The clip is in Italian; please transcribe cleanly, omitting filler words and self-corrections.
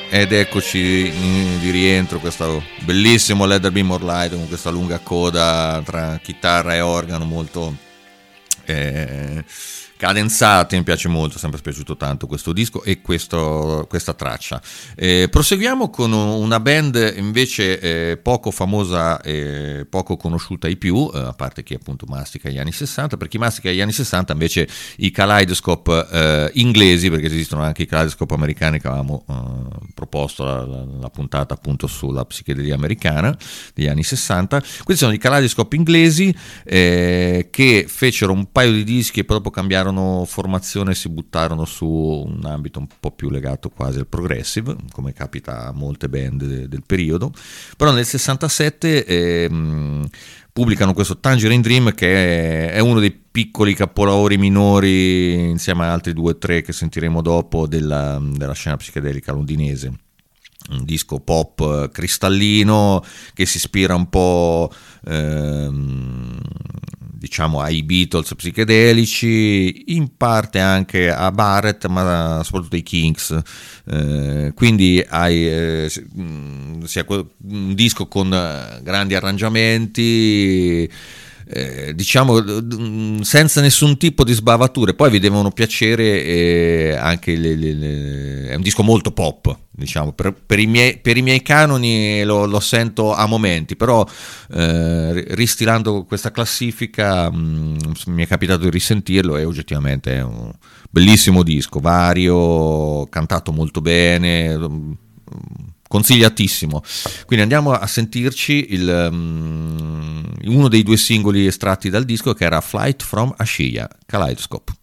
Ed eccoci di rientro, questo bellissimo Let There Be More Light con questa lunga coda tra chitarra e organo molto cadenzati. Mi piace molto, è sempre piaciuto tanto questo disco e questa traccia. Proseguiamo con una band invece poco famosa e poco conosciuta ai più, a parte chi appunto mastica gli anni 60. Per chi mastica gli anni 60 invece i Kaleidoscope inglesi, perché esistono anche i Kaleidoscope americani che avevamo proposto la puntata appunto sulla psichedelia americana degli anni 60. Questi sono i Kaleidoscope inglesi che fecero un paio di dischi e poi dopo cambiarono formazione e si buttarono su un ambito un po' più legato quasi al progressive, come capita a molte band del periodo. Però nel 67 pubblicano questo Tangerine Dream, che è uno dei piccoli capolavori minori, insieme a altri 2 o 3 che sentiremo dopo, della scena psichedelica londinese. Un disco pop cristallino che si ispira un po' diciamo ai Beatles psichedelici, in parte anche a Barrett, ma soprattutto ai Kinks, quindi hai sia un disco con grandi arrangiamenti, diciamo senza nessun tipo di sbavature. Poi vi devono piacere anche è un disco molto pop, diciamo, per i miei canoni lo sento a momenti, però ristilando questa classifica mi è capitato di risentirlo e oggettivamente è un bellissimo disco, vario, cantato molto bene, consigliatissimo. Quindi andiamo a sentirci uno dei 2 singoli estratti dal disco, che era Flight from Ashiya, Kaleidoscope.